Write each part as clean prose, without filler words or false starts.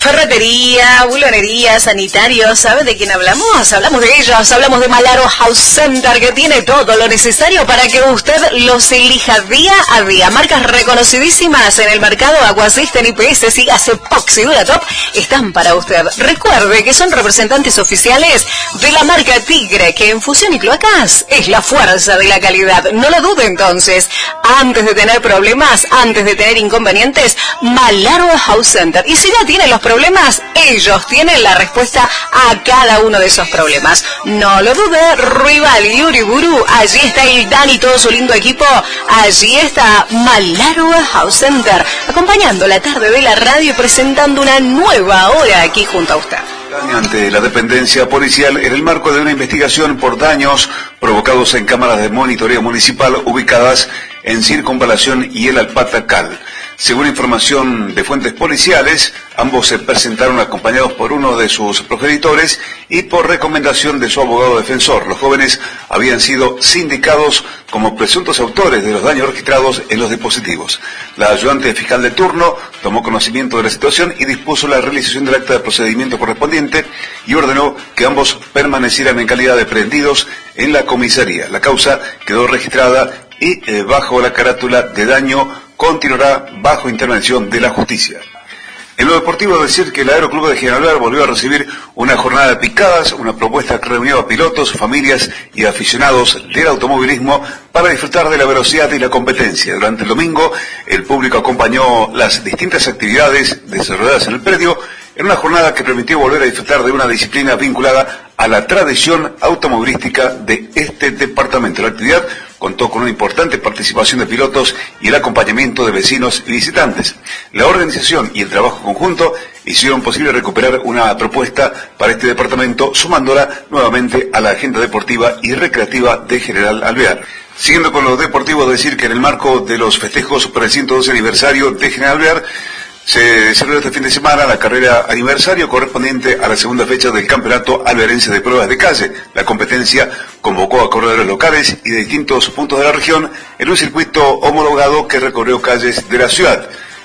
Ferretería, bulonería, sanitarios, ¿sabe de quién hablamos? Hablamos de ellos, hablamos de Malaro House Center, que tiene todo lo necesario para que usted los elija día a día. Marcas reconocidísimas en el mercado, Aquasystem, IPS, Sigas, Epoxy, Duratop, están para usted. Recuerde que son representantes oficiales de la marca Tigre, que en fusión y cloacas es la fuerza de la calidad. No lo dude entonces. Antes de tener problemas, antes de tener inconvenientes, Malaro House Center. Y si ya tiene los problemas, ellos tienen la respuesta a cada uno de esos problemas. No lo dude, Rival y Uriburu, allí está el Dani y todo su lindo equipo, allí está Malaro House Center, acompañando la tarde de la radio y presentando una nueva hora aquí junto a usted. Ante la dependencia policial, en el marco de una investigación por daños provocados en cámaras de monitoreo municipal ubicadas en Circunvalación y el Alpatacal. Según información de fuentes policiales, ambos se presentaron acompañados por uno de sus progenitores y por recomendación de su abogado defensor. Los jóvenes habían sido sindicados como presuntos autores de los daños registrados en los dispositivos. La ayudante fiscal de turno tomó conocimiento de la situación y dispuso la realización del acta de procedimiento correspondiente y ordenó que ambos permanecieran en calidad de prendidos en la comisaría. La causa quedó registrada y bajo la carátula de daño continuará bajo intervención de la justicia. En lo deportivo, decir que el Aeroclub de General Alvear volvió a recibir una jornada de picadas, una propuesta que reunió a pilotos, familias y aficionados del automovilismo para disfrutar de la velocidad y la competencia. Durante el domingo, el público acompañó las distintas actividades desarrolladas en el predio, en una jornada que permitió volver a disfrutar de una disciplina vinculada a la tradición automovilística de este departamento. La actividad contó con una importante participación de pilotos y el acompañamiento de vecinos y visitantes. La organización y el trabajo conjunto hicieron posible recuperar una propuesta para este departamento, sumándola nuevamente a la agenda deportiva y recreativa de General Alvear. Siguiendo con lo deportivo, decir que en el marco de los festejos por el 112 aniversario de General Alvear, se desarrolló este fin de semana la carrera aniversario correspondiente a la segunda fecha del Campeonato Alvearense de Pruebas de Calle. La competencia convocó a corredores locales y de distintos puntos de la región en un circuito homologado que recorrió calles de la ciudad.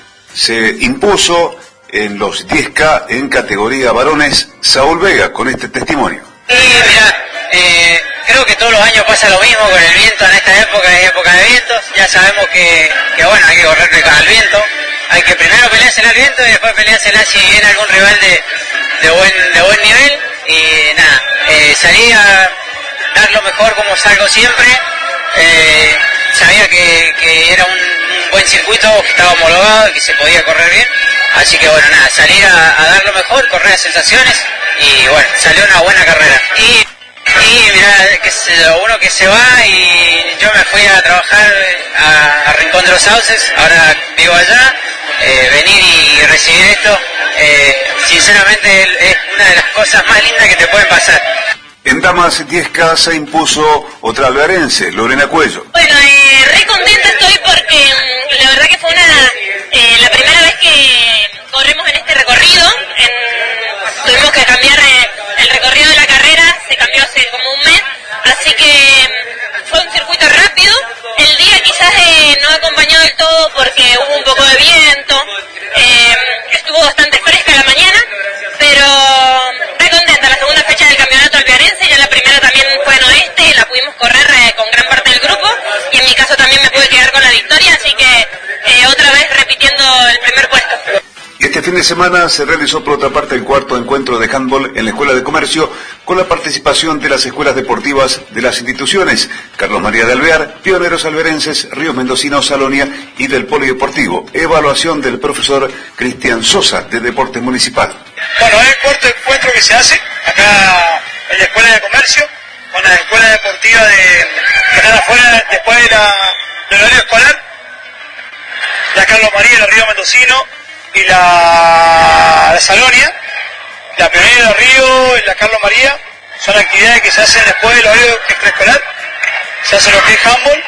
Se impuso en los 10K en categoría varones Saúl Vega con este testimonio. Creo que todos los años pasa lo mismo con el viento en esta época, es época de vientos. Ya sabemos que bueno, hay que correr con el viento. Hay que primero peleársela al viento y después peleársela si viene algún rival de buen nivel. Y nada, salí a dar lo mejor como salgo siempre. Sabía que era un buen circuito, que estaba homologado y que se podía correr bien. Así que bueno, nada, salir a dar lo mejor, correr a sensaciones y bueno, salió una buena carrera. Y mira, uno que se va y yo me fui a trabajar a Rincón de los Sauces, ahora vivo allá. Venir y recibir esto, sinceramente es una de las cosas más lindas que te pueden pasar. En Damas 10K se impuso otra alvearense, Lorena Cuello. Bueno, re contenta estoy porque la verdad que fue la primera vez que corremos en este recorrido. Tuvimos que cambiar el recorrido de la carrera, se cambió hace como un mes, así que fue un circuito rápido. El día quizás no acompañó del todo porque hubo un poco de viento, estuvo bastante fresca la mañana, pero re contenta. La segunda fecha del campeonato alvearense, ya la primera también fue en Oeste, la pudimos correr con gran parte del grupo y en mi caso también me pude quedar con la victoria, así que otra vez repitiendo el primer puesto. Este fin de semana se realizó por otra parte el cuarto encuentro de handball en la Escuela de Comercio con la participación de las escuelas deportivas de las instituciones Carlos María de Alvear, Pioneros Alvearenses, Ríos Mendocinos, Salonia y del Polideportivo. Evaluación del profesor Cristian Sosa de Deportes Municipal. Bueno, es el cuarto encuentro que se hace acá en la Escuela de Comercio con la Escuela Deportiva que están afuera después del horario escolar, la Carlos María de Río Mendocino y la Salonia, la Pionera de Río y la Carlos María, son actividades que se hacen después del horario extraescolar, se hace lo que es handball,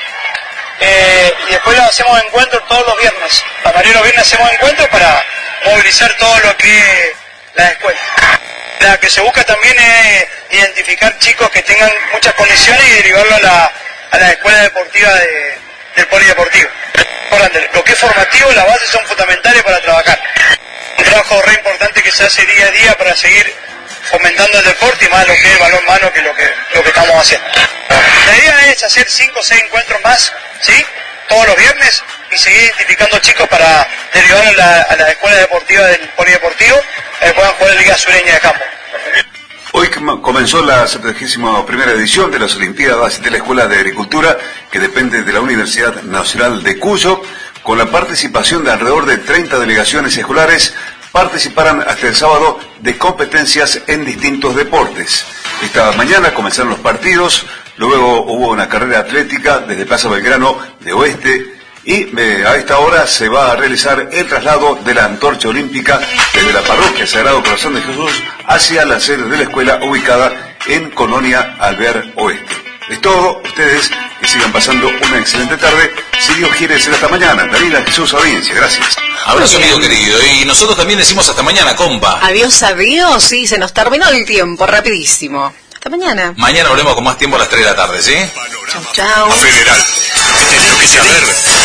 y después hacemos encuentros todos los viernes. La mayoría de los viernes hacemos encuentros para movilizar todo lo que es la escuela. La que se busca también es identificar chicos que tengan muchas condiciones y derivarlo a la escuela deportiva del polideportivo. Lo que es formativo, las bases son fundamentales para trabajar. Un trabajo re importante que que se hace día a día para seguir fomentando el deporte y más lo que es el balonmano, que es lo que estamos haciendo. La idea es hacer 5 o 6 encuentros más, ¿sí? Todos los viernes, y seguir identificando chicos para derivar a la escuela deportiva del polideportivo, que puedan jugar en Liga Sureña de Campo. Hoy comenzó la 71ª edición de las Olimpiadas de la Escuela de Agricultura, que depende de la Universidad Nacional de Cuyo, con la participación de alrededor de 30 delegaciones escolares. Participarán hasta el sábado de competencias en distintos deportes. Esta mañana comenzaron los partidos, luego hubo una carrera atlética desde Plaza Belgrano de Oeste, y a esta hora se va a realizar el traslado de la antorcha olímpica desde la parroquia Sagrado Corazón de Jesús hacia la sede de la escuela ubicada en Colonia Alvear Oeste. Es todo, ustedes que sigan pasando una excelente tarde, si Dios quiere será hasta mañana. Dalila, Jesús, audiencia, gracias. Abrazo, amigo querido, y nosotros también decimos hasta mañana, compa. Adiós, adiós, sí, se nos terminó el tiempo, rapidísimo. Hasta mañana. Mañana volvemos con más tiempo a las 3 de la tarde, ¿sí? Chau, chau. Federal, lo que saber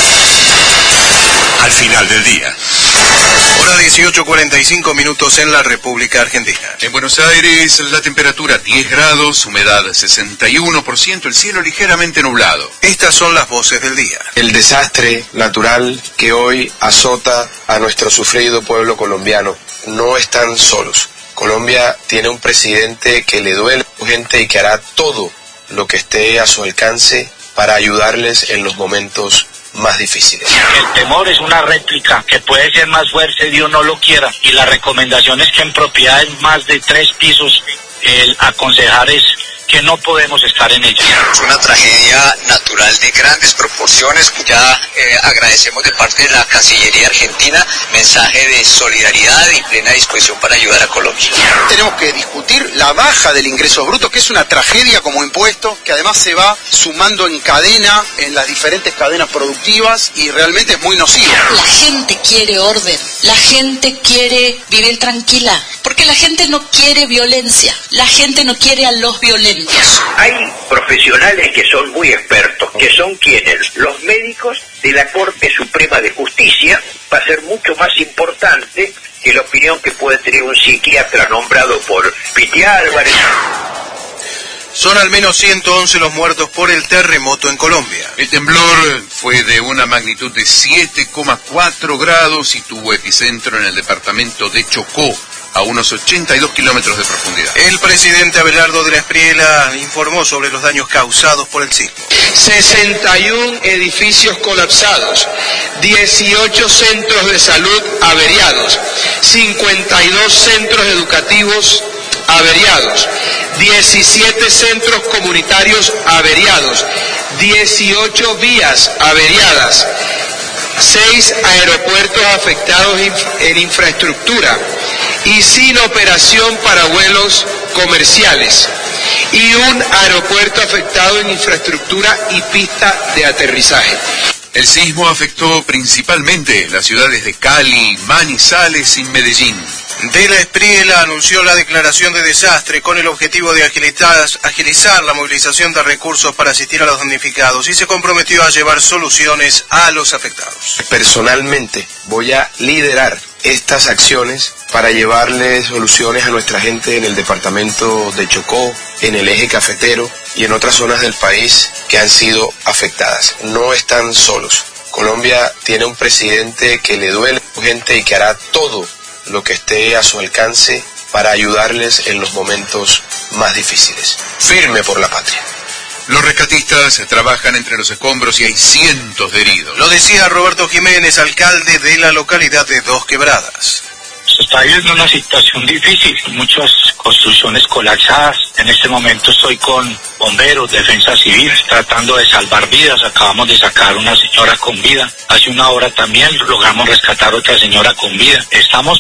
al final del día. Hora 18:45 en la República Argentina. En Buenos Aires la temperatura 10 grados, humedad 61%, el cielo ligeramente nublado. Estas son las voces del día. El desastre natural que hoy azota a nuestro sufrido pueblo colombiano. No están solos. Colombia tiene un presidente que le duele a la gente y que hará todo lo que esté a su alcance para ayudarles en los momentos más difíciles. El temor es una réplica que puede ser más fuerte Dios no lo quiera, y la recomendación es que en propiedades más de 3 pisos el aconsejar es que no podemos estar en ella. Es una tragedia natural de grandes proporciones. Ya agradecemos de parte de la Cancillería Argentina mensaje de solidaridad y plena disposición para ayudar a Colombia. Tenemos que discutir la baja del ingreso bruto, que es una tragedia como impuesto, que además se va sumando en cadena, en las diferentes cadenas productivas, y realmente es muy nocivo. La gente quiere orden, la gente quiere vivir tranquila, porque la gente no quiere violencia, la gente no quiere a los violentos. Hay profesionales que son muy expertos, que son quienes, los médicos de la Corte Suprema de Justicia. Va a ser mucho más importante que la opinión que puede tener un psiquiatra nombrado por Piti Álvarez. Son al menos 111 los muertos por el terremoto en Colombia. El temblor fue de una magnitud de 7,4 grados y tuvo epicentro en el departamento de Chocó, a unos 82 kilómetros de profundidad. El presidente Abelardo de la Espriella informó sobre los daños causados por el sismo. 61 edificios colapsados, 18 centros de salud averiados, 52 centros educativos averiados, 17 centros comunitarios averiados, 18 vías averiadas, 6 aeropuertos afectados en infraestructura y sin operación para vuelos comerciales, y un aeropuerto afectado en infraestructura y pista de aterrizaje. El sismo afectó principalmente las ciudades de Cali, Manizales y Medellín. De la Espriella anunció la declaración de desastre con el objetivo de agilizar la movilización de recursos para asistir a los damnificados, y se comprometió a llevar soluciones a los afectados. Personalmente voy a liderar estas acciones para llevarle soluciones a nuestra gente en el departamento de Chocó, en el eje cafetero y en otras zonas del país que han sido afectadas. No están solos. Colombia tiene un presidente que le duele a la gente y que hará todo lo que esté a su alcance para ayudarles en los momentos más difíciles. Firme por la patria. Los rescatistas trabajan entre los escombros y hay cientos de heridos. Lo decía Roberto Jiménez, alcalde de la localidad de Dos Quebradas. Se está viviendo una situación difícil, muchas construcciones colapsadas. En este momento estoy con bomberos, defensa civil, tratando de salvar vidas. Acabamos de sacar una señora con vida. Hace una hora también logramos rescatar otra señora con vida. Estamos